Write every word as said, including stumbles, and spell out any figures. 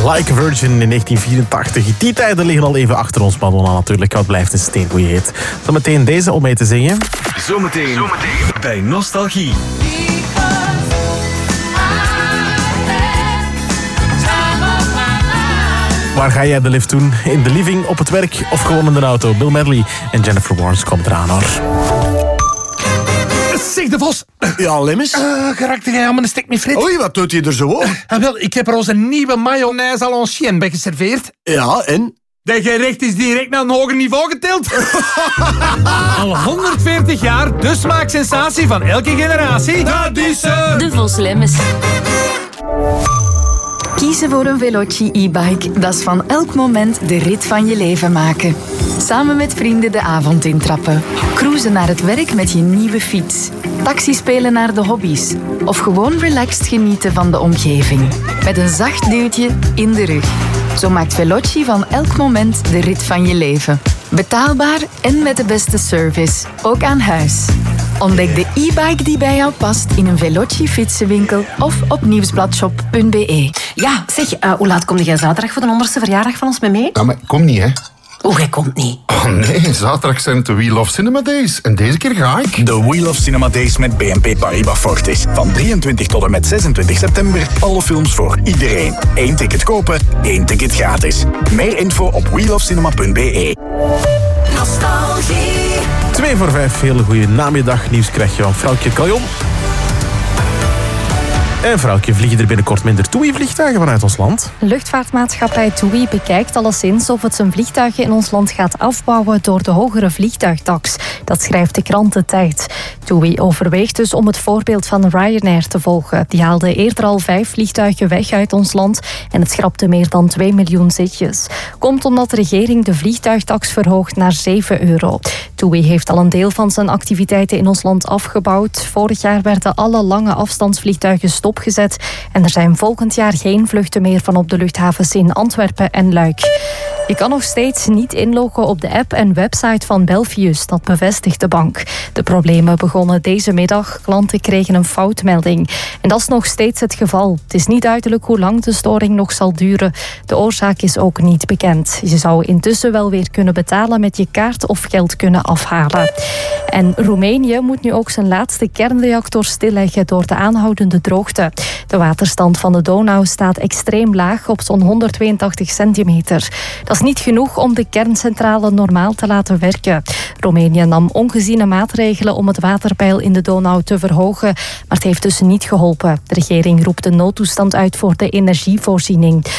Like a Virgin in negentien vierentachtig. Die tijden liggen al even achter ons, Madonna natuurlijk. Wat blijft een steengoeie hit. Zometeen deze om mee te zingen. Zometeen, Zometeen. bij Nostalgie. Waar ga jij de lift doen? In de living, op het werk of gewoon in de auto? Bill Medley en Jennifer Warnes komt eraan, hoor. Zeg de Vos. Ja, Lemmens? Uh, geraakte jij aan mijn stek niet frit? Oei, wat doet hij er zo op? Uh, wel, ik heb er onze nieuwe mayonaise à l'ancienne bij geserveerd. Ja, en? Dat gerecht is direct naar een hoger niveau getild. Al honderdveertig jaar, de smaaksensatie van elke generatie. Dat is ze! De Vos Lemmens. Kiezen voor een Veloci e-bike, dat is van elk moment de rit van je leven maken. Samen met vrienden de avond intrappen. Cruisen naar het werk met je nieuwe fiets. Taxi spelen naar de hobby's. Of gewoon relaxed genieten van de omgeving. Met een zacht duwtje in de rug. Zo maakt Veloci van elk moment de rit van je leven. Betaalbaar en met de beste service. Ook aan huis. Ontdek de e-bike die bij jou past in een Veloci fietsenwinkel of op nieuwsbladshop punt b e. Ja, zeg, uh, hoe laat kom jij zaterdag voor de honderdste verjaardag van ons mee mee? Ja, maar kom niet, hè. Hoe, jij komt niet? Oh nee, zaterdag zijn het de We Love Cinema Days. En deze keer ga ik. De We Love Cinema Days met B N P Paribas Fortis. Van drieëntwintig tot en met zesentwintig september. Alle films voor iedereen. Eén ticket kopen, één ticket gratis. Meer info op we love cinema punt b e. Nostalgie. Twee voor vijf, hele goede namiddag. Nieuws krijg je van Vrouwtje Kaljon. En Vrouwtje, vliegen er binnenkort minder T U I-vliegtuigen vanuit ons land? Luchtvaartmaatschappij T U I bekijkt alleszins of het zijn vliegtuigen in ons land gaat afbouwen door de hogere vliegtuigtax. Dat schrijft de krant De Tijd. T U I overweegt dus om het voorbeeld van Ryanair te volgen. Die haalde eerder al vijf vliegtuigen weg uit ons land en het schrapte meer dan twee miljoen zitjes. Komt omdat de regering de vliegtuigtax verhoogt naar zeven euro. T U I heeft al een deel van zijn activiteiten in ons land afgebouwd. Vorig jaar werden alle lange afstandsvliegtuigen stopgezet en er zijn volgend jaar geen vluchten meer van op de luchthavens in Antwerpen en Luik. Je kan nog steeds niet inloggen op de app en website van Belfius, dat bevestigt de bank. De problemen begonnen deze middag. Klanten kregen een foutmelding. En dat is nog steeds het geval. Het is niet duidelijk hoe lang de storing nog zal duren. De oorzaak is ook niet bekend. Je zou intussen wel weer kunnen betalen met je kaart of geld kunnen afhalen. En Roemenië moet nu ook zijn laatste kernreactor stilleggen door de aanhoudende droogte. De waterstand van de Donau staat extreem laag op zo'n honderdtweeëntachtig centimeter. Dat is niet genoeg om de kerncentrale normaal te laten werken. Roemenië nam ongeziene maatregelen om het waterpeil in de Donau te verhogen, maar het heeft dus niet geholpen. De regering roept een noodtoestand uit voor de energievoorziening.